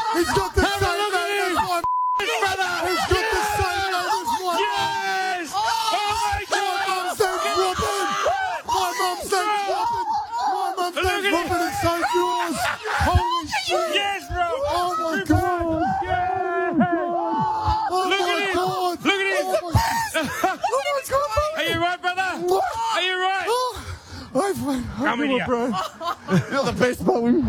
He's got the same name as my brother. He's got the same name as my Yes! Oh my God! My mum's name's Robin. My mum's name's Robin and so's yours. Holy shit. Yes, bro! Oh my God. Oh Look my at him. God. Look at him. Oh my God. Are you right, brother? Are you right? Come in here. bro. You're the best, bro.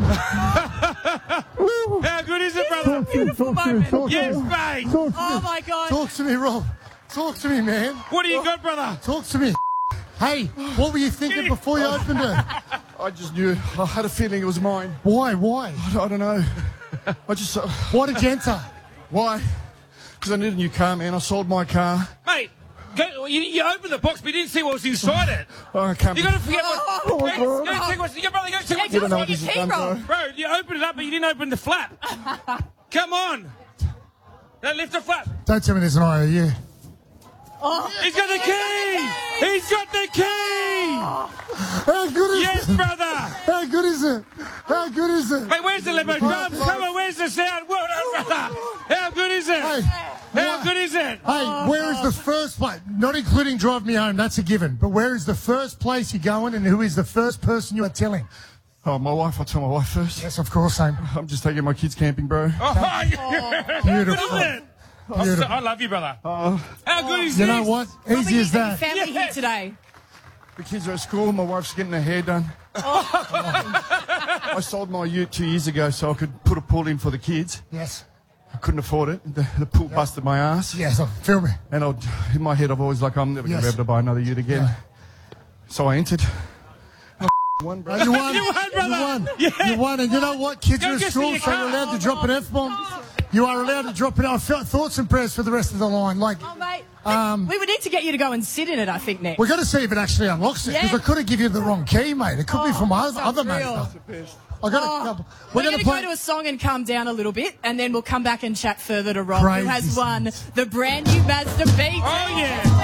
How good is it, brother? Beautiful moment. Yes, mate. Oh my God. Talk to me, Rob. Talk to me, man. What do you got, brother? Talk to me. Hey, what were you thinking before you opened it? I just knew. I had a feeling it was mine. Why? Why? I don't know. I just... Why did you enter? Why? Because I need a new car, man. I sold my car. Mate, you opened the box, but you didn't see what was inside it. Oh, I can't... You got to forget what... Oh, my Go God. check what's... Your brother, go check what's You don't know inside. what this is done, Bro, you opened it up, but you didn't open the flap. Come on. Now lift the flap. Don't tell me there's an IOU. He's got the key. He's got the key. How good is Yes, it? brother. How good is it? How good is it? Mate, where's the limo drums? Come on, where's the sound? Well done, brother. How good is it? Hey, How good is it? Hey, where is the first place? Not including Drive Me Home, that's a given. But where is the first place you're going and who is the first person you are telling? Oh, my wife. I'll tell my wife first. Yes, of course, same. I'm just taking my kids camping, bro. How Beautiful. good is it? Beautiful. I love you, brother. How good is You this? know what? Easy as that. Family here today. The kids are at school. My wife's getting her hair done. I sold my ute 2 years ago so I could put a pool in for the kids. Yes. I couldn't afford it. The pool busted my ass. Yes, feel me. And in my head, I've always like, I'm never going to be able to buy another ute again. Yeah. So I entered. Won, bro. You won. You won, brother. You won. Yeah. You won. And you know what? Kids Go are at get school, your so you're car. allowed to drop an F-bomb. You are allowed to drop it. I felt thoughts and prayers for the rest of the line. Like, Oh, mate. We would need to get you to go and sit in it, I think, next. we're going to see if it actually unlocks it, because Yeah. I could have given you the wrong key, mate. It could be from other mates. real. I got a couple. We're going going to go to a song and calm down a little bit, and then we'll come back and chat further to Rob, Crazy who has won the brand new Mazda BT. Oh,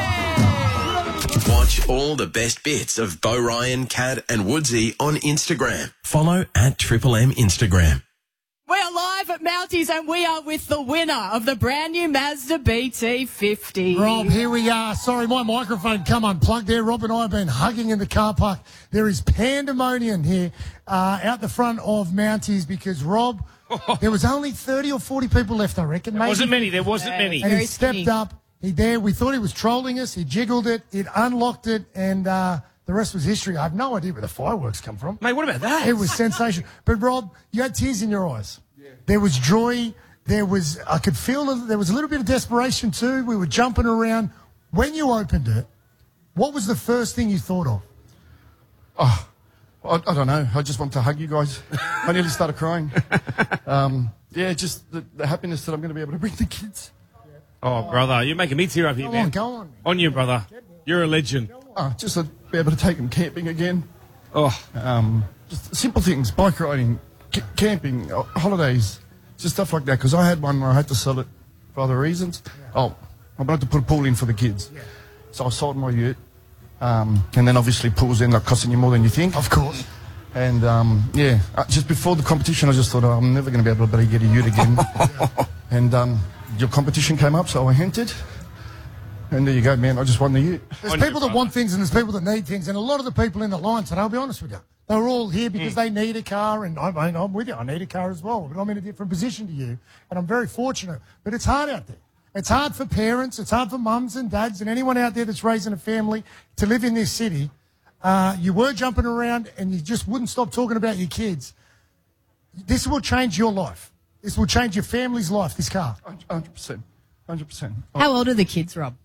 yeah. Watch all the best bits of Bo Ryan, Kat and Woodsy on Instagram. Follow at Triple M Instagram. We are live at Mounties, and we are with the winner of the brand new Mazda BT50. Rob, here we are. Sorry, my microphone come unplugged there. Rob and I have been hugging in the car park. There is pandemonium here out the front of Mounties because, Rob, there was only 30 or 40 people left, I reckon. There wasn't many. There wasn't many. And Very he stepped skinny. up. We thought he was trolling us. He jiggled it. It unlocked it. And the rest was history. I have no idea where the fireworks come from. Mate, what about that? It was sensational. But, Rob, you had tears in your eyes. Yeah. There was joy. I could feel there was a little bit of desperation too. We were jumping around. When you opened it, what was the first thing you thought of? Oh, I don't know. I just want to hug you guys. I nearly started crying. Yeah, just the happiness that I'm going to be able to bring the kids. Oh, brother, you're making me tear up here, man. Go on. On you, brother. You're a legend. Just to be able to take them camping again. Oh, Just simple things, bike riding, camping, holidays, just stuff like that. Because I had one where I had to sell it for other reasons. I wanted to put a pool in for the kids. Yeah. So I sold my ute. And then obviously pools end up costing you more than you think. Of course. And just before the competition, I just thought, I'm never going to be able to get a ute again. And your competition came up, so I entered. And there you go, man. I just won the ute. There's people that want things and there's people that need things. And a lot of the people in the line today, I'll be honest with you, they were all here because they need a car. And I'm with you. I need a car as well. But I'm in a different position to you. And I'm very fortunate. But it's hard out there. It's hard for parents. It's hard for mums and dads and anyone out there that's raising a family to live in this city. You were jumping around and you just wouldn't stop talking about your kids. This will change your life. This will change your family's life, this car. 100%. 100%. How old are the kids, Rob?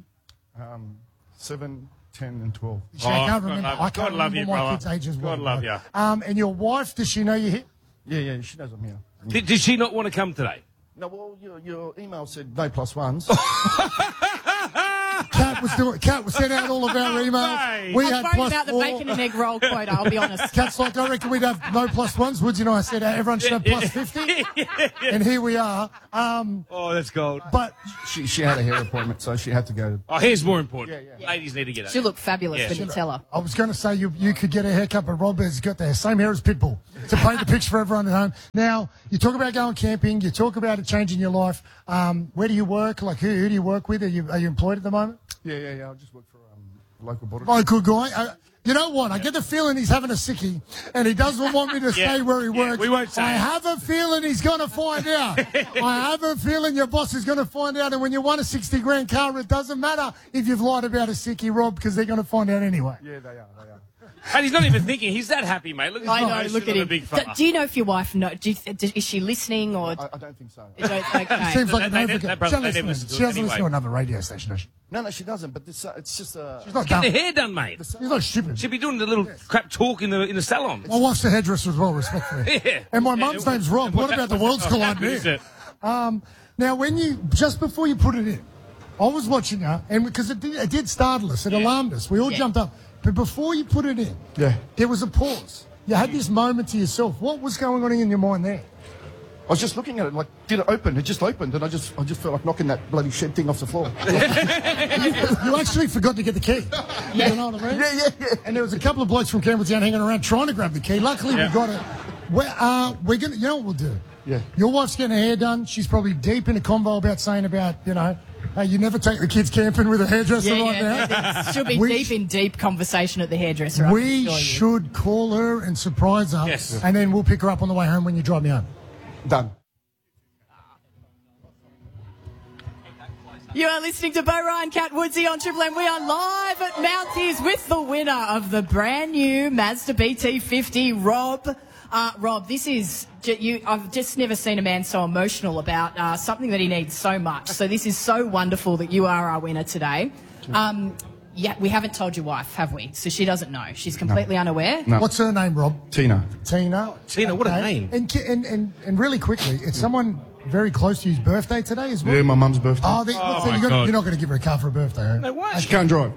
7, 10 and 12. I can't remember. I God can't love remember you, my brother. kids' age as well. God love you. And your wife, does she know you're here? Yeah, she knows I'm here. Did she not want to come today? No, well, your email said no plus ones. Kat was sent out all of our emails. Mate. We I'm had worried plus about the 4. bacon and egg roll quota, I'll be honest. Kat's like, I reckon we'd have no plus ones. Woods and I said everyone should have plus 50. And here we are. Oh, that's gold. But she had a hair appointment, so she had to go. Oh, hair's more important. Ladies need to get it. She'll look fabulous Yeah. when you tell her. I was going to say you could get a haircut, but Rob has got the same hair as Pitbull. to paint the picture for everyone at home. Now, you talk about going camping. You talk about it changing your life. Where do you work? Like, who do you work with? Are you employed at the moment? Yeah. I just work for a local border. Oh, good guy. You know what? I get the feeling he's having a sickie, and he doesn't want me to say where he works. We won't say. I have a feeling he's going to find out. I have a feeling your boss is going to find out. And when you want a 60 grand car, it doesn't matter if you've lied about a sickie, Rob, because they're going to find out anyway. Yeah, they are. And he's not even thinking. He's that happy, mate. Look at his I know, eyes. look He's at not a him. big fella. Do you know if your wife knows? Is she listening or? I don't think so. Okay. Seems like They an never- overkill. they She never doesn't listen to she it doesn't listen to anyway. another radio station, does she? No, she doesn't. But it's just She's not Get the dumb. hair done, mate. She's not stupid. She'd be doing the little crap talk in the salon. My wife's a hairdresser as well, respectfully. Yeah. And my mum's name's Rob. What about the worlds collide Is there? it? Now, just before you put it in, I was watching her, and because it did startle us, it alarmed us. We all jumped up. But before you put it in, there was a pause. You had this moment to yourself. What was going on in your mind there? I was just looking at it, like, did it open? It just opened, and I just felt like knocking that bloody shed thing off the floor. You actually forgot to get the key. You know what I mean? Yeah. And there was a couple of blokes from Campbelltown hanging around trying to grab the key. Luckily, we got it. We're gonna. You know what we'll do? Yeah. Your wife's getting her hair done. She's probably deep in a convo about, hey, you never take the kids camping with a hairdresser right now. She'll be We deep in deep conversation at the hairdresser. I can We assure you. should call her and surprise her. Yes. And then we'll pick her up on the way home when you drive me home. Done. You are listening to Bo Ryan, Cat Woodsy on Triple M. We are live at Mounties with the winner of the brand new Mazda BT50, Rob. Rob, this is I've just never seen a man so emotional about something that he needs so much. So this is so wonderful that you are our winner today. Yeah, we haven't told your wife, have we? So she doesn't know. She's completely unaware. No. What's her name, Rob? Tina. Tina. Tina, what a name. And really quickly, it's someone very close to you's birthday today as well. Yeah, my mum's birthday. Oh, my you're God. not going to give her a car for a birthday, are you? No, why? She can't drive.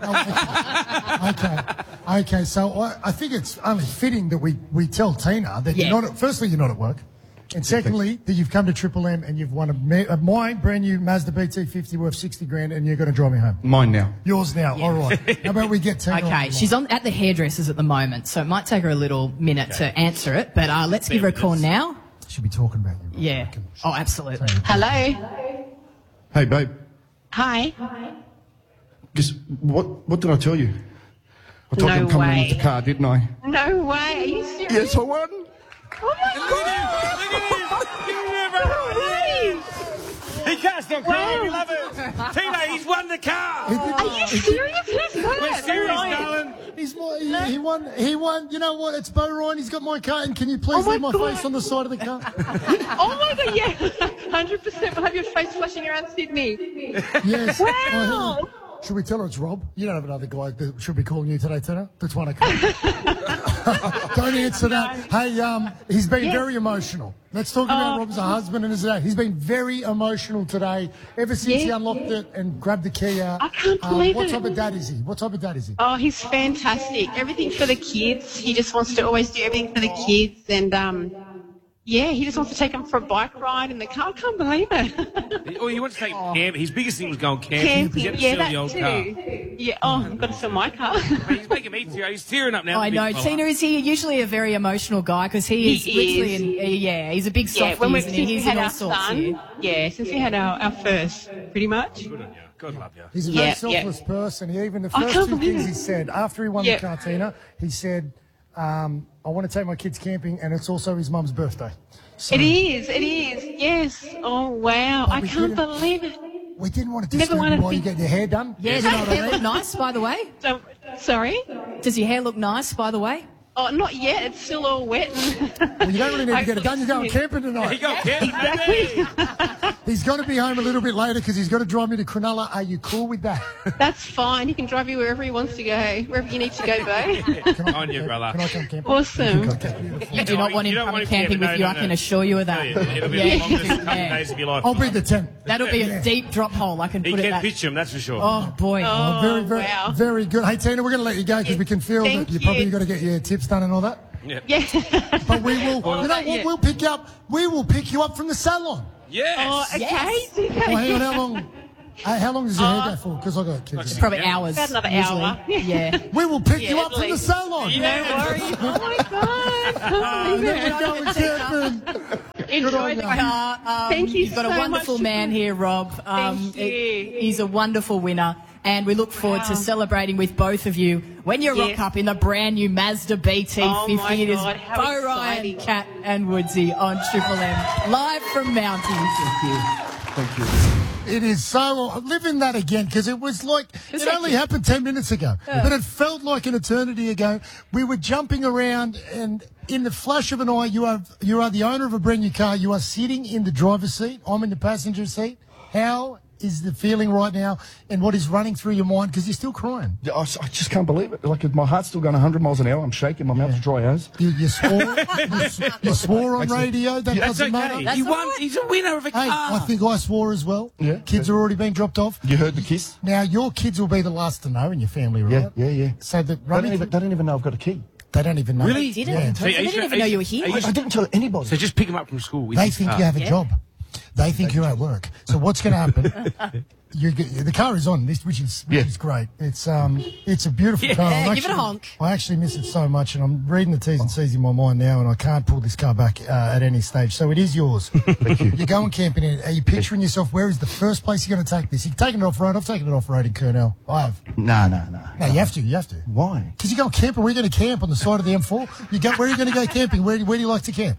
Okay. So I think it's only fitting that we tell Tina that you're not. Firstly, you're not at work, and secondly, that you've come to Triple M and you've won my brand new Mazda BT50 worth 60 grand, and you're going to drive me home. Mine now. Yours now. All right. How about we get Tina? Okay, she's at the hairdressers at the moment, so it might take her a little minute to answer it. But let's give her a call now. She'll be talking about you. Rob. Yeah. Oh, absolutely. Hello. Hey, babe. Hi. Guess what did I tell you? I told you I'm No coming in way. with the car, didn't I? No way. Are you serious? Yes, I won. Oh my God. He can't stop crying. We love it. Tina, he's won the car. Are you serious? Who's We're that? serious, darling. He won. You know what? It's Bo Ryan. He's got my car. And can you please Oh my leave my God. face on the side of the car? Oh my God, yeah. 100%. We'll have your face flashing around Sydney. Yes. Wow. Should we tell her it's Rob? You don't have another guy that should be calling you today, Tina? That's one I can't. Don't answer that. Hey, he's been very emotional. Let's talk about Rob as a husband and as a dad. He's been very emotional today, ever since he unlocked it and grabbed the key out. I can't believe what it. type of dad is he? What type of dad is he? Oh, he's fantastic. Everything for the kids. He just wants to always do everything for the kids. And, yeah, he just wants to take them for a bike ride in the car. I can't believe it. Oh, he wants to take camping. His biggest thing was going camping. Camping, He had to yeah, sell that the old too. car. Yeah, I've got to sell my car. Mate, he's making me tear. He's tearing up now. I the know. big fella. Tina, is he usually a very emotional guy? Because he is He literally, is. he's a big Yeah, softie, isn't since he? we He's had in all our sorts son, here. yeah, since we had our first, pretty much. Good on you. God love you. He's a very Yeah, selfless person. He even the I first can't two believe things it. he said after he won the car, Tina, he said, I want to take my kids camping, and it's also his mum's birthday. So It is, yes. Oh, wow. I we can't didn't- believe it. we didn't want to Never disturb you wanted while you to- get your hair done. Yeah, You does know your what I hair mean? look nice, by the way? So, sorry? Does your hair look nice, by the way? Oh, not yet. It's still all wet. Well, you don't really need to get it done. You're going camping He tonight. got camping. Exactly. He's going to be home a little bit later because he's got to drive me to Cronulla. Are you cool with that? That's fine. He can drive you wherever he wants to go, wherever you need to go, Bo. Can On you, brother. Can I come camping? Awesome. Okay, beautiful. You do not want him You don't coming want him camping camping, with you, no, I no, can no. assure you of that. It'll be Yeah. the longest couple of Yeah. days of your life. I'll be the tent. That'll be a deep drop hole, I can He put it can that. pitch him, that's for sure. Oh, boy. Oh, Very, wow. very good. Hey, Tina, we're going to let you go because we can feel Thank that you you. probably got to get your tips done and all that. Yeah. But we will. You know what? Yeah. We'll pick you up. We will pick you up from the salon. Yes. Oh, okay. Yes. Well, hang on, how long? How long does your hair go for? Because I got kids. Probably hours. About another usually. hour. Yeah. We will pick you Yeah, up at from the least. salon. No worries. Oh my God. Can't believe it. Go and Catherine. Enjoy the car. Thank you You've got a so wonderful much. man here, Rob. Thank you. He's a wonderful winner. And we look forward to celebrating with both of you when you rock Yes. up in the brand new Mazda BT50. Oh my It is God, how Bo Ryan, exciting. Kat and Woodsy on Triple M, live from Mounties. Thank you. It is so. Live in that again because it was like it only happened 10 minutes ago, but it felt like an eternity ago. We were jumping around, and in the flash of an eye, you are the owner of a brand new car. You are sitting in the driver's seat. I'm in the passenger seat. How is the feeling right now, and what is running through your mind? Because you're still crying. Yeah, I just can't believe it. Like, my heart's still going 100 miles an hour. I'm shaking. My mouth's dry as. You swore. you swore on radio. That That's doesn't okay. matter. He won. He's a winner of a Hey, car. I think I swore as well. Yeah. Kids are already being dropped off. You heard the kiss? Now, your kids will be the last to know in your family, right? Yeah. So that They don't even know I've got a key. they don't even know. Really? Didn't. Yeah. They didn't even know you were here. I didn't tell anybody. So just pick him up from school. with They his think car. you have a Yeah. job. They think you're at work. So what's going to happen? The car is on, which is great. It's a beautiful car. Yeah, I'm give it a honk. I actually miss it so much, and I'm reading the T's and C's in my mind now, and I can't pull this car back at any stage. So it is yours. Thank you. You're going camping in it. Are you picturing yourself? Where is the first place you're going to take this? You've taken it off road. I've taken it off road in Kernell. I have. No. No, you have to. You have to. Why? Because you go camping. We're going to camp on the side of the M4. Where are you going to go camping? Where do you like to camp?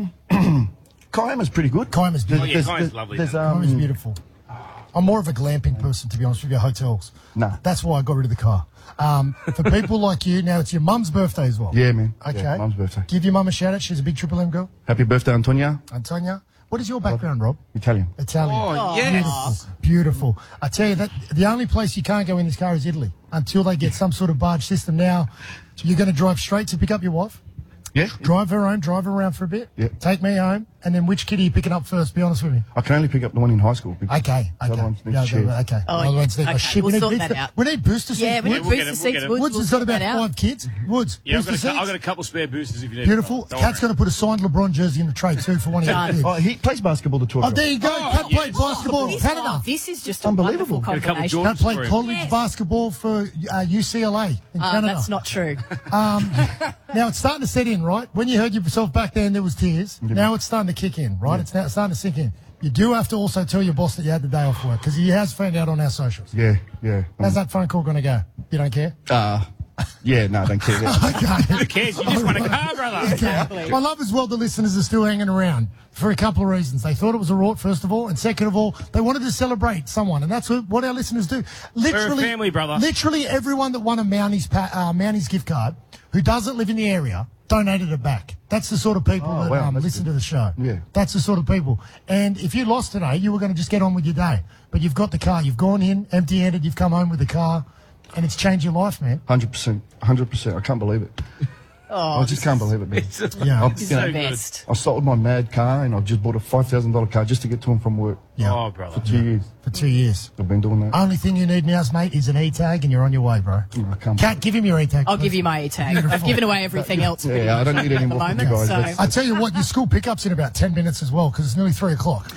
Kiama's pretty good. Kiama's beautiful. yeah, Kiama's lovely. There's, Kiama's beautiful. I'm more of a glamping person, to be honest with you, hotels. Nah. That's why I got rid of the car. For people like you, now it's your mum's birthday as well. Yeah, man. Okay. Yeah, mum's birthday. Give your mum a shout out. She's a big Triple M girl. Happy birthday, Antonia. Antonia. What is your background, Rob? Italian. Italian. Oh, yes. Beautiful. I tell you that the only place you can't go in this car is Italy until they get some sort of barge system. Now, you're going to drive straight to pick up your wife? Yeah. Drive her home, drive her around for a bit? Yeah. Take me home, and then which kid are you picking up first? Be honest with me. I can only pick up the one in high school. Okay. The other ones need Yeah, chairs. okay. Oh, Other yeah. ones need- Okay, shit, we'll we sort need that out. We need booster seats. Yeah, we need we'll get booster it, we'll seats. get it. Woods Woods will has got sort that about out. 5 kids. Woods, Yeah, I've booster got seats. a couple spare boosters if you need. Beautiful. Don't Kat's worry. going to put a signed LeBron jersey in the tray too for one of your Done. kids. Oh, he plays basketball, the 12 Oh, there you go. Kat played basketball in Canada. This is just Unbelievable. a wonderful Got a couple combination. Jordans Kat played for him. college Yes. basketball for UCLA in Canada. That's not true. Now it's starting to set in, right? When you heard yourself back then, there was tears. Now it's starting to kick in, right? It's now starting to sink in. You do have to also tell your boss that you had the day off work because he has found out on our socials. Yeah. How's that phone call going to go? You don't care? Yeah, no, don't care. Okay. Who cares? You just want a car, brother. I love as well the listeners are still hanging around for a couple of reasons. They thought it was a rort, first of all, and second of all, they wanted to celebrate someone, and that's what our listeners do. Literally, family, brother. Literally everyone that won a Mounties gift card who doesn't live in the area donated it back. That's the sort of people that wow, that's listen good. to the show. Yeah. That's the sort of people. And if you lost today, you were going to just get on with your day. But you've got the car. You've gone in empty-handed. You've come home with the car. And it's changed your life, man. 100%. I can't believe it. I just can't believe it, man. Yeah. I'm- This is you know, the best. I sold my mad car and I just bought a $5,000 car just to get to and from work Yeah. Oh, brother. for 2 years. For 2 years. I've been doing that. Only thing you need now, mate, is an E-tag, and you're on your way, bro. I can't. Kat, give him your E-tag. I'll please. give you my E-tag. I've Beautiful. given away everything else. pretty Yeah, I don't much need any at the more from you moment, guys. so- That's- I tell you what, your school pickup's in about 10 minutes as well, because it's nearly 3 o'clock.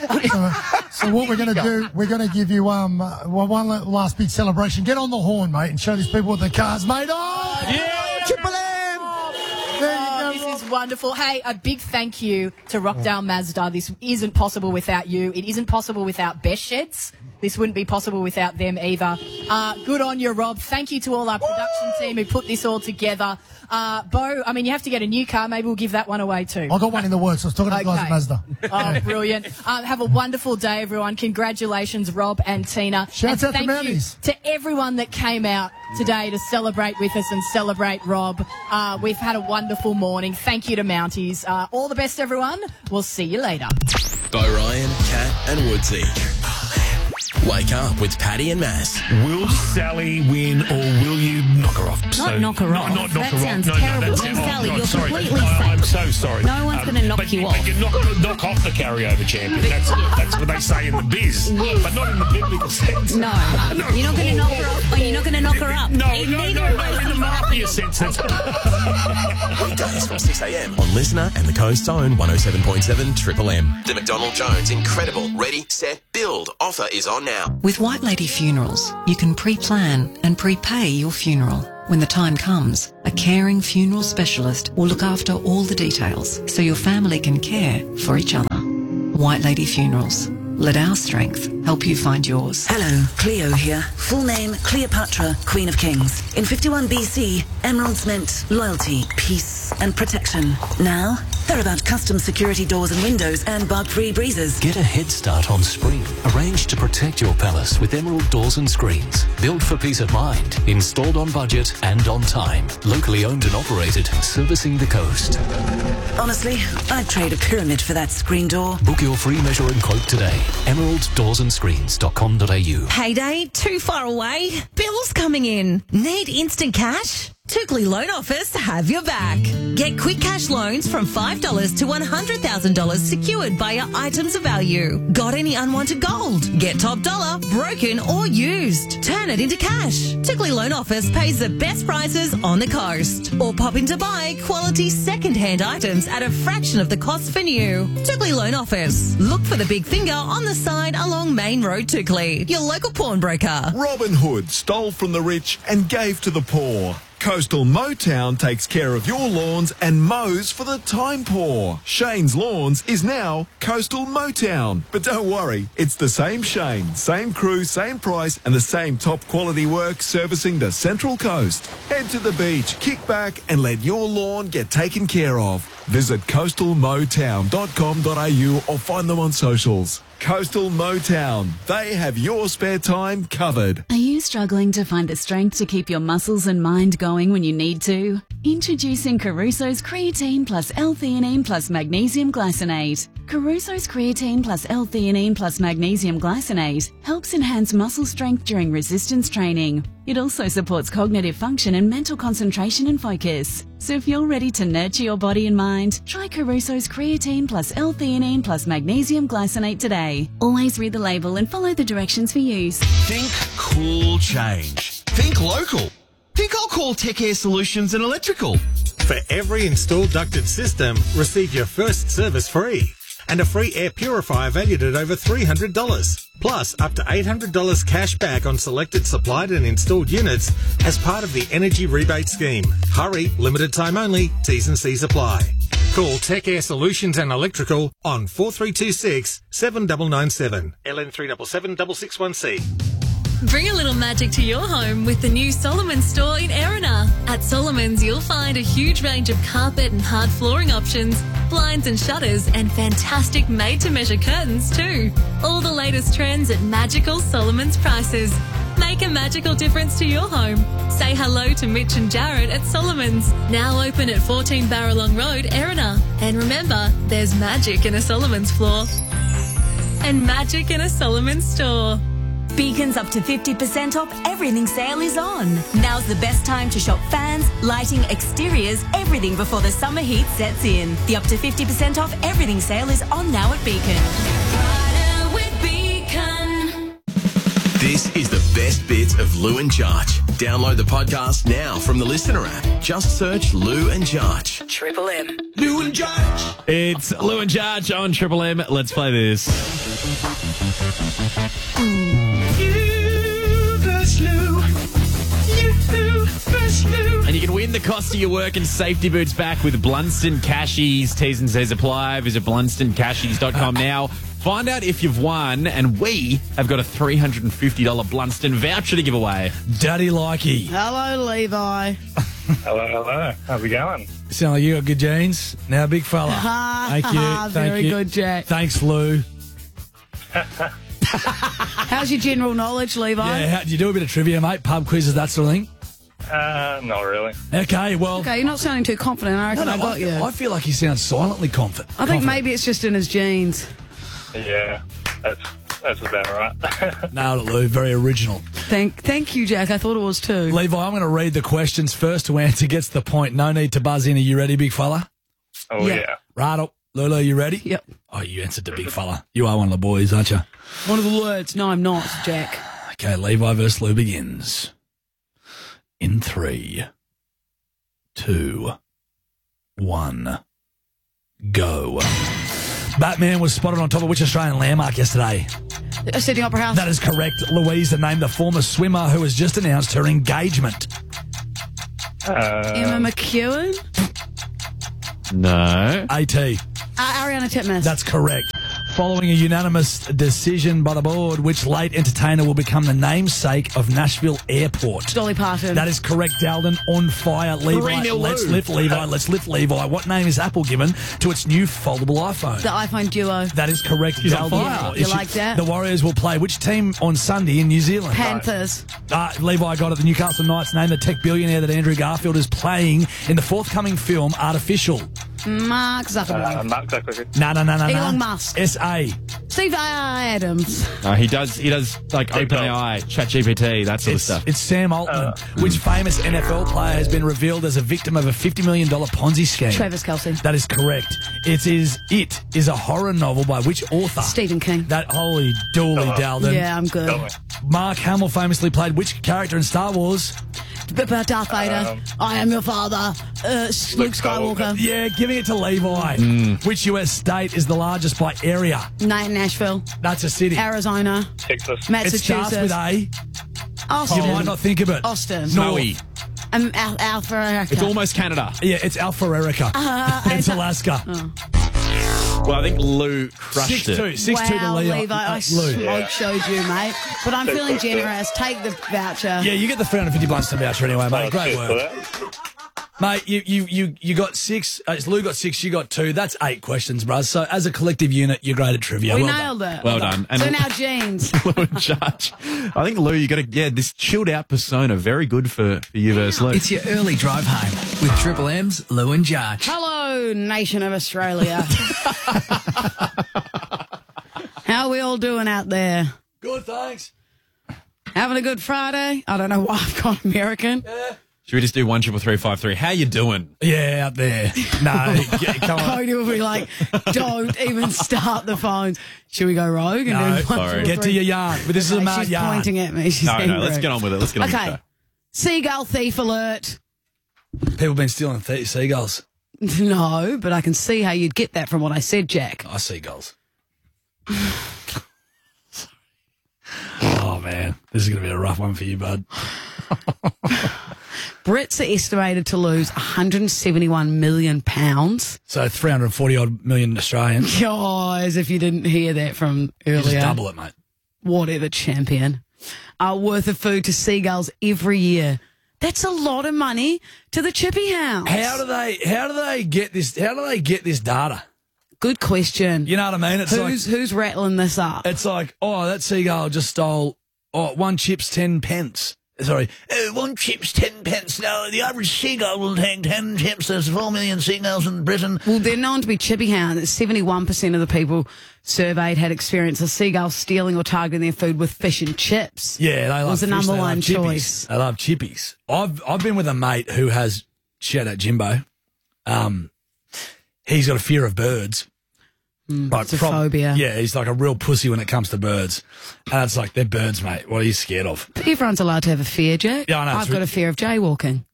So what we're going to do, we're going to give you one last big celebration. Get on the horn, mate, and show these people what the car's made of. Yeah. Triple M! There you Oh, go. this is wonderful. Hey, a big thank you to Rockdale Mazda. This isn't possible without you. It isn't possible without Best Sheds. This wouldn't be possible without them either. Good on you, Rob. Thank you to all our production team who put this all together. Bo, I mean, you have to get a new car. Maybe we'll give that one away too. I got one in the works. I was talking to the guys at Okay. Mazda. Oh, brilliant. Have a wonderful day, everyone. Congratulations, Rob and Tina. Shouts and out to thank you Mounties. to everyone that came out today to celebrate with us and celebrate Rob. We've had a wonderful morning. Thank you to Mounties. All the best, everyone. We'll see you later. Bo Ryan, Kat and Woodsy. Wake up with Paddy and Mass. Will Sally win or will you knock her off? Not knock her off. Not knock That her sounds off. terrible. that's- Sally, God, you're sorry. completely I'm safe. so sorry. No one's gonna knock but you But off. you knock off the carryover champion. That's what they say in the biz. Yes. But not in the biblical sense. No, you're not going to knock her off, or you're not going to knock her up. No, In no, neither no, of no, those in the mafia sense. Weekdays from 6 a.m. on Listener and the Coast's Own 107.7 Triple M. The McDonald Jones Incredible Ready, Set, Build offer is on now. now. With White Lady Funerals, you can pre-plan and prepay your funeral. When the time comes, a caring funeral specialist will look after all the details so your family can care for each other. White Lady Funerals. Let our strength help you find yours. Hello, Cleo here. Full name, Cleopatra, Queen of Kings. In 51 BC, emeralds meant loyalty, peace and protection. Now, they're about custom security doors and windows and bug-free breezes. Get a head start on spring. Arrange to protect your palace with emerald doors and screens. Built for peace of mind. Installed on budget and on time. Locally owned and operated. Servicing the coast. Honestly, I'd trade a pyramid for that screen door. Book your free measure and quote today. emeralddoorsandScreens.com.au. Payday too far away? Bills coming in? Need instant cash? Tookley Loan Office have your back. Get quick cash loans from $5 to $100,000 secured by your items of value. Got any unwanted gold? Get top dollar, broken or used. Turn it into cash. Tookley Loan Office pays the best prices on the coast. Or pop in to buy quality second-hand items at a fraction of the cost for new. Tookley Loan Office. Look for the big finger on the side along Main Road, Tookley. Your local pawnbroker. Robin Hood stole from the rich and gave to the poor. Coastal Motown takes care of your lawns and mows for the time poor. Shane's Lawns is now Coastal Motown. But don't worry, it's the same Shane, same crew, same price, and the same top quality work servicing the Central Coast. Head to the beach, kick back, and let your lawn get taken care of. Visit coastalmotown.com.au or find them on socials. Coastal Motown. They have your spare time covered. Are you struggling to find the strength to keep your muscles and mind going when you need to? Introducing Caruso's Creatine plus L-theanine plus Magnesium Glycinate. Caruso's Creatine plus L-theanine plus Magnesium Glycinate helps enhance muscle strength during resistance training. It also supports cognitive function and mental concentration and focus. So if you're ready to nurture your body and mind, try Caruso's Creatine plus L-theanine plus Magnesium Glycinate today. Always read the label and follow the directions for use. Think cool change. Think local. Think I'll call Tech Air Solutions and Electrical. For every installed ducted system, receive your first service free. And a free air purifier valued at over $300. Plus, up to $800 cash back on selected supplied and installed units as part of the Energy Rebate Scheme. Hurry, limited time only, T's and C's apply. Call Tech Air Solutions and Electrical on 4326 7997 LN377 661C. Bring a little magic to your home with the new Solomon's store in Erina. At Solomon's, you'll find a huge range of carpet and hard flooring options, blinds and shutters, and fantastic made-to-measure curtains too. All the latest trends at magical Solomon's prices. Make a magical difference to your home. Say hello to Mitch and Jared at Solomon's, now open at 14 Barralong Road, Erina. And remember, there's magic in a Solomon's floor and magic in a Solomon's store. Beacon's up to 50% off everything sale is on. Now's the best time to shop fans, lighting, exteriors, everything before the summer heat sets in. The up to 50% off everything sale is on now at Beacon. This is the best bits of Lou and Jarch. Download the podcast now from the Listener app. Just search Lou and Jarch. Triple M. Lou and Jarch. It's Lou and Jarch on Triple M. Let's play this. And you can win the cost of your work and safety boots back with Blunston Cashies. T's and C's apply. Visit BlunstonCashies.com now. Find out if you've won, and we have got a $350 Blunston voucher to give away. Daddy Likey. Hello, Levi. Hello. How's it going? Sound like you got good genes. Now, big fella. Thank you. Very good, Jack. Thanks, Lou. How's your general knowledge, Levi? Yeah, do you do a bit of trivia, mate? Pub quizzes, that sort of thing? Not really. Okay, well... Okay, you're not sounding too confident. I reckon I got you. I feel like he sounds silently confident. I think maybe it's just in his genes. Yeah, that's about right. Nailed it, Lou. Very original. Thank you, Jack. I thought it was too. Levi, I'm going to read the questions first. To answer gets the point. No need to buzz in. Are you ready, big fella? Oh, yeah. Right up. Lulu, you ready? Yep. Oh, you answered the big fella. You are one of the boys, aren't you? One of the words. No, I'm not, Jack. Okay, Levi versus Lou begins. In 3, 2, 1, go. Batman was spotted on top of which Australian landmark yesterday? Sydney Opera House. That is correct. Louisa, name the former swimmer who has just announced her engagement. Emma McEwen. No. AT. Ariana Titmus. That's correct. Following a unanimous decision by the board, which late entertainer will become the namesake of Nashville Airport? Dolly Parton. That is correct, Dalton. On fire, Levi. 3-0 Let's lift Levi. Let's lift Levi. What name is Apple given to its new foldable iPhone? The iPhone Duo. That is correct, He's on Dalton. fire. You like that? The Warriors will play which team on Sunday in New Zealand? Panthers. Levi got it. The Newcastle Knights name the tech billionaire that Andrew Garfield is playing in the forthcoming film Artificial. Mark Zuckerberg. Mark Zuckerberg. No. Elon Musk. S.A. Steve Adams. He does like OpenAI, ChatGPT, that sort of stuff. It's Sam Altman. Which famous NFL player has been revealed as a victim of a $50 million Ponzi scheme? Travis Kelce. That is correct. It is a horror novel by which author? Stephen King. That holy dooly, Dalton. Yeah, I'm good. Mark Hamill famously played which character in Star Wars? Darth Vader. I am your father. Luke Skywalker. Yeah, giving it to Levi. Which US state is the largest by area? Nashville. That's a city. Arizona. Texas. Massachusetts. It starts with A. Austin. You might not think of it. Austin. Snowy. Alpha Erica. It's almost Canada. Yeah, it's Alpha Erica. It's Alaska. Well, I think Lou crushed 6-2. it. 6-2 to Wow, Leon. Levi, I Lou. showed you, mate. But I'm feeling generous. Take the voucher. Yeah, you get the 350 Blunston voucher anyway, mate. Great Cheers work. for that. Mate, you got 6. Lou got 6, you got 2. That's 8 questions, bruh. So as a collective unit, you're great at trivia. We Well nailed done. it. Well done. And So now jeans. Lou and Judge. I think, Lou, you got this chilled out persona. Very good for you versus Lou. It's your early drive home with Triple M's Lou and Judge. Hello, nation of Australia. How are we all doing out there? Good, thanks. Having a good Friday? I don't know why I've gone American. Should we just do 1-333-553? How you doing? Yeah, out there. No, come on. Cody will be like, don't even start the phones. Should we go rogue? And No, do sorry. Get to your yarn. But this is a mad She's yarn. pointing at me. She's No, angry. let's get on with it. Let's get on with Okay. it. Seagull thief alert. People have been stealing seagulls. No, but I can see how you'd get that from what I said, Jack. I seagulls. Oh, man. This is going to be a rough one for you, bud. Brits are estimated to lose £171 million. So 340 odd million Australian. Guys, if you didn't hear that from earlier. Just double it, mate. Whatever, champion. Worth of food to seagulls every year. That's a lot of money to the chippy house. How do they get this? How do they get this data? Good question. You know what I mean? It's Who's rattling this up? It's like, oh, that seagull just stole. Oh, 1 chip's 10 pence. Sorry, 1 chip's 10 pence. Now the average seagull will take 10 chips. There's 4 million seagulls in Britain. Well, they're known to be chippy hounds. 71% of the people surveyed had experienced a seagull stealing or targeting their food with fish and chips. Yeah, they love was the fish, number they one love chippies. choice. They love chippies. I've been with a mate who has, shout out Jimbo, he's got a fear of birds. It's a phobia. Yeah, he's like a real pussy when it comes to birds. And it's like, they're birds, mate. What are you scared of? Everyone's allowed to have a fear, Jack. Yeah, I know. I've got a fear of jaywalking.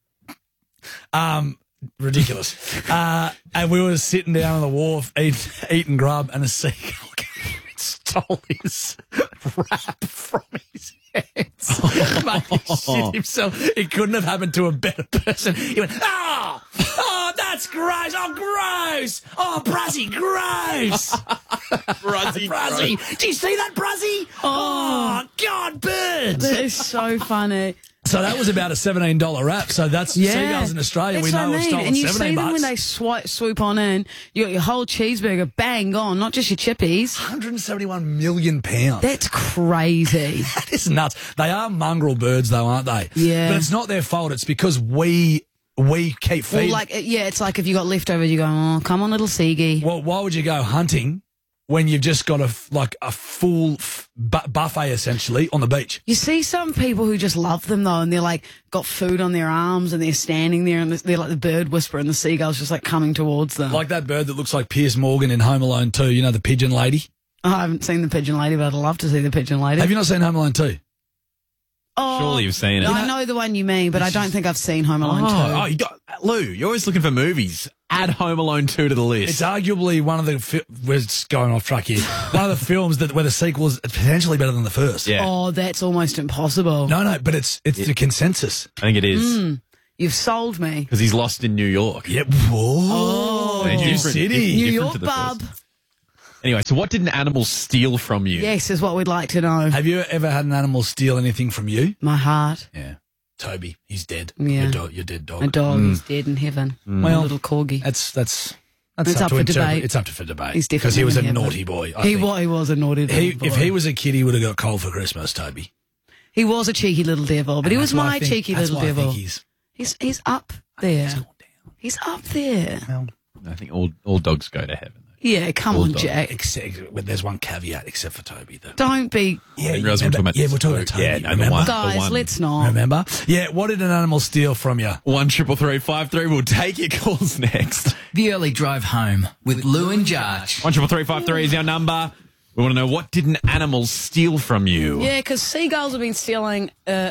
Ridiculous. And we were sitting down on the wharf eating grub, and a seagull came and stole his wrap from his hands. Mate, he shit himself. It couldn't have happened to a better person. He went, oh, that's gross. Oh, gross. Oh, Bruzzy, gross. Bruzzy. Do you see that, Bruzzy? Oh, God, birds. That is so funny. So that was about a $17 wrap. So that's seagulls in Australia. That's we what know I have mean. stolen And you $17. see them when they swoop on in. You got your whole cheeseburger, bang, gone. Not just your chippies. £171 million. That's crazy. That is nuts. They are mongrel birds, though, aren't they? Yeah. But it's not their fault. It's because we keep feeding. Well, it's like if you got leftovers, you go, oh, come on, little seagie. Well, why would you go hunting when you've just got a full buffet, essentially, on the beach? You see some people who just love them, though, and they're like, got food on their arms, and they're standing there, and they're like the bird whisperer, and the seagull's just like coming towards them. Like that bird that looks like Piers Morgan in Home Alone 2, you know, the pigeon lady? I haven't seen the pigeon lady, but I'd love to see the pigeon lady. Have you not seen Home Alone 2? Oh, Surely you've seen it. I know the one you mean, but I don't think I've seen Home Alone 2. Oh, you got Lou. You're always looking for movies. Add Home Alone 2 to the list. It's arguably one of the we're just going off track here. One of the films where the sequel is potentially better than the first. Yeah. Oh, that's almost impossible. No, but it's the consensus. I think it is. You've sold me. Because he's lost in New York. Yep. Whoa. They're New different- City. different New to York, the bub. first. Anyway, so what did an animal steal from you? Yes, is what we'd like to know. Have you ever had an animal steal anything from you? My heart. Yeah. Toby, he's dead. Yeah. Your dead dog. My dog is dead in heaven. My Well, little corgi. That's It's up up to for interpret. debate. It's up for debate. He's because definitely he was a in heaven. naughty boy. I He think. was a naughty little boy. If he was a kid, he would have got coal for Christmas, Toby. He was a cheeky little devil, but he was That's why I my think- cheeky that's little why I devil. think He's up there. He's up there. I think all dogs go to heaven. Yeah, come on, Bulldog. Jack. But there's one caveat, except for Toby. Though. Don't be. Yeah, didn't realise we were talking about we're talking about Toby. Yeah, no, the remember? one. Guys, let's not. Remember? Yeah, what did an animal steal from you? 1-333-533. We'll take your calls next. The Early Drive Home with Lou and Jarch. 1-333-533 is our number. We want to know, what did an animal steal from you? Yeah, because seagulls have been stealing.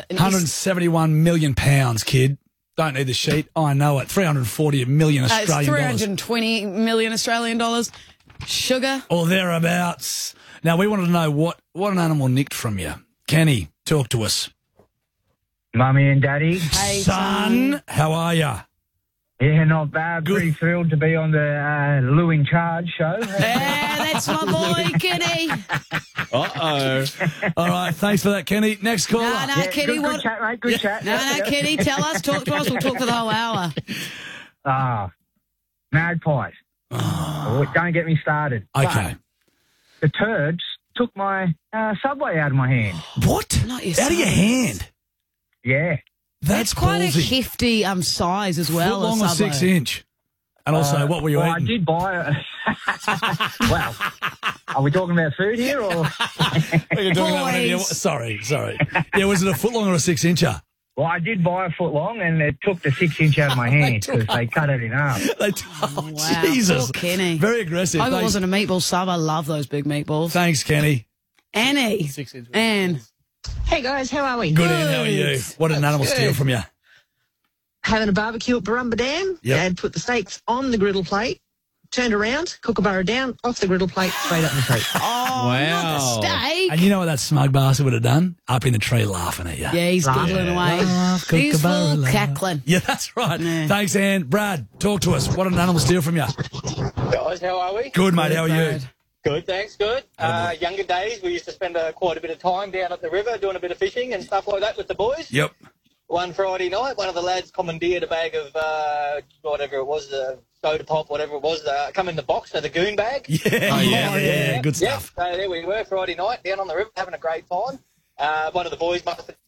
171 million pounds, kid. Don't need the sheet. I know it. 340 million It's Australian dollars. 320 million Australian dollars. Sugar. Or thereabouts. Now, we wanted to know what an animal nicked from you. Kenny, talk to us. Mummy and Daddy. Hey, Son, how are ya? Yeah, not bad. Pretty thrilled to be on the Lou in Charge show. Yeah, that's my boy, Kenny. Uh-oh. All right, thanks for that, Kenny. Next caller. No, Kenny, good chat, mate. Good chat. No, Kenny, tell us, talk to us. We'll talk for the whole hour. Magpies. Oh, don't get me started. Okay. But the turds took my Subway out of my hand. What? Not your Out of your son. hand? Yeah. That's quite ballsy. a hefty size as well. Foot long a or Subway. 6 inch? And also, what were you well, eating? I did buy it. Well, are we talking about food here or? You're talking about whatever you want. Sorry. Yeah, was it a foot long or a 6 incher? Well, I did buy a foot long, and it took the 6 inch out of my hand because they cut it in half. Wow, Jesus. poor Kenny. Very aggressive. I hope it Thanks. wasn't a meatball sub. I love those big meatballs. Thanks, Kenny. Annie. Anne. Hey guys, how are we? Good, Ann. How are you? What did an animal steal from you? Having a barbecue at Barumba Dam. Yep. Dad put the steaks on the griddle plate, turned around, kookaburra down, off the griddle plate, straight up in the tree. Oh, not the steak. And you know what that smug bastard would have done? Up in the tree laughing at you. Yeah, he's giggling away. He's full cackling. Yeah, that's right. Thanks, Ann. Brad, talk to us. What did an animal steal from you? Guys, how are we? Good, mate. How are you? Good, thanks, good. Younger days, we used to spend quite a bit of time down at the river doing a bit of fishing and stuff like that with the boys. Yep. One Friday night, one of the lads commandeered a bag of whatever it was, soda pop, whatever it was, come in the box, so the goon bag. Yeah, good stuff. So there we were, Friday night, down on the river, having a great time. One of the boys must have...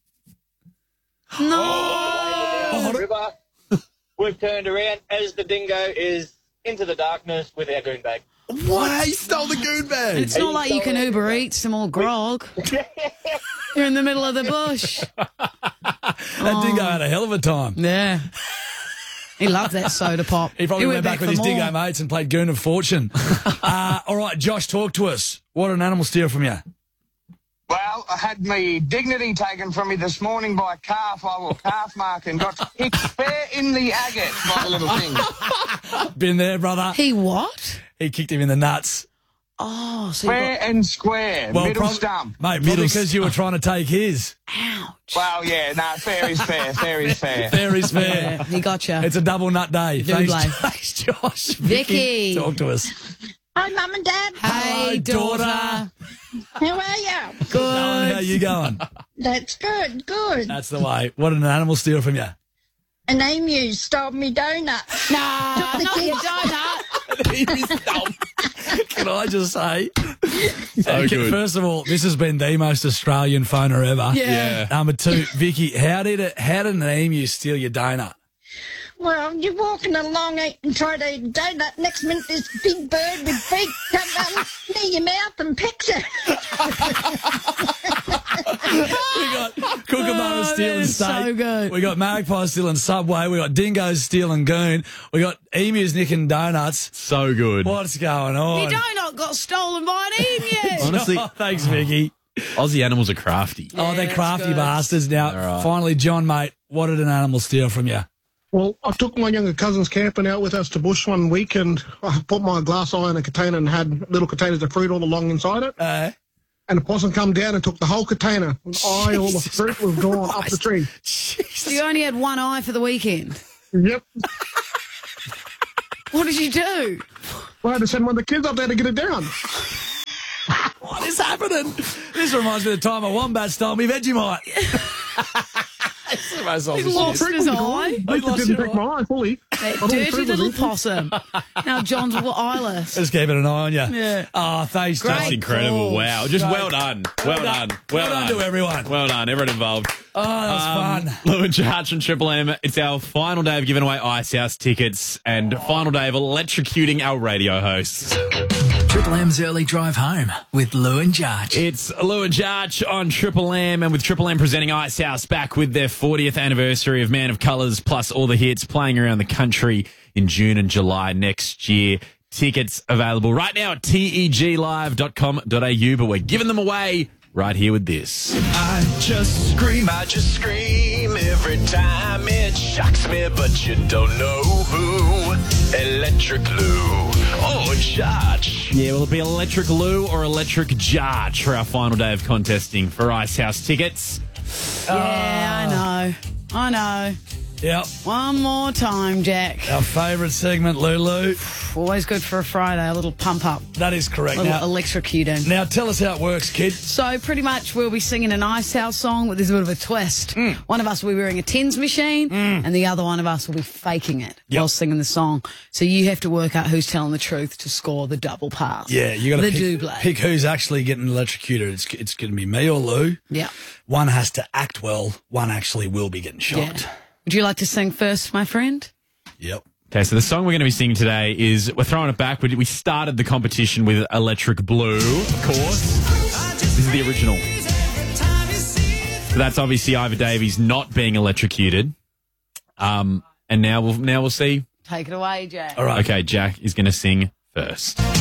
Down the river. We've turned around as the dingo is into the darkness with our goon bag. What? He stole the goon bag. It's not like you can Uber eat some more grog. You're in the middle of the bush. That dingo had a hell of a time. Yeah. He loved that soda pop. He probably went back with for his more. dingo mates and played Goon of Fortune. All right, Josh, talk to us. What did an animal steal from you? Well, I had my dignity taken from me this morning by a calf. I will calf mark and got kicked fair in the agate by the little thing. Been there, brother. He what? He kicked him in the nuts. Oh, so Fair and square, middle stump. Mate, probably because you were trying to take his. Well, yeah, no, fair is fair, fair is fair. Fair is fair. Yeah, he got you. It's a double nut day. Double Thanks, day. thanks, Josh. Vicky. Talk to us. Hi, Mum and Dad. Hey, daughter. How are you? Good. How you going? That's good, good. That's the way. What did an animal steal from you? An emu stole me donut. Nah, not your donut. Can I just say? So good. First of all, this has been the most Australian phoner ever. Yeah. Number two, Vicky, how did an emu steal your donut? Well, you're walking along and try to eat a donut. Next minute, this big bird with feet comes near your mouth and picks it. We got Kookaburra stealing that's steak. so good. We got magpies stealing Subway. We got dingoes stealing goon. We got emus nicking donuts. So good. What's going on? Your donut got stolen by an emu. Honestly, thanks, Vicky. Aussie animals are crafty. Oh, they're crafty bastards. Now, All right. finally, John, mate, what did an animal steal from you? Well, I took my younger cousins camping out with us to bush one week, and I put my glass eye in a container and had little containers of fruit all along inside it. And a possum come down and took the whole container. All the fruit was gone up the tree. So you only had one eye for the weekend? Yep. What did you do? Well, I had to send one of the kids up there to get it down. What is happening? This reminds me of the time a wombat stole me Vegemite. It's the most He lost his eye. I didn't take my eye fully. That dirty little possum. Now John's eyeless. Just keeping an eye on you. Yeah. Oh, thanks, John. That's incredible. balls. Wow. Just Great. well done. Well done. Well done to everyone. Well done. Everyone involved. Oh, that was fun. Lou and Jarch from Triple M. It's our final day of giving away Ice House tickets and final day of electrocuting our radio hosts. Triple M's Early Drive Home with Lou and Jarch. It's Lou and Jarch on Triple M, and with Triple M presenting Ice House back with their 40th anniversary of Man of Colours, plus all the hits playing around the country in June and July next year. Tickets available right now at teglive.com.au, but we're giving them away right here with this. I just scream every time it shocks me, but you don't know who. Electric Lou or Jarch. Yeah, will it be Electric Lou or Electric Jarch for our final day of contesting for Ice House tickets? Yeah, I know. Yep. One more time, Jack. Our favourite segment, Lulu. Always good for a Friday, a little pump up. That is correct. A little Now, electrocuting. now tell us how it works, kid. So pretty much we'll be singing an Ice House song, but there's a bit of a twist. One of us will be wearing a tens machine, and the other one of us will be faking it while singing the song. So you have to work out who's telling the truth to score the double pass. Yeah, you got to the pick who's actually getting electrocuted. It's going to be me or Lou. Yeah. One has to act well. One actually will be getting shocked. Yeah. Would you like to sing first, my friend? Yep. Okay, so the song we're going to be singing today is, we're throwing it back. We started the competition with Electric Blue, of course. This is the original. So that's obviously Ivor Davies not being electrocuted. And now we'll see. Take it away, Jack. All right. Okay, Jack is going to sing first.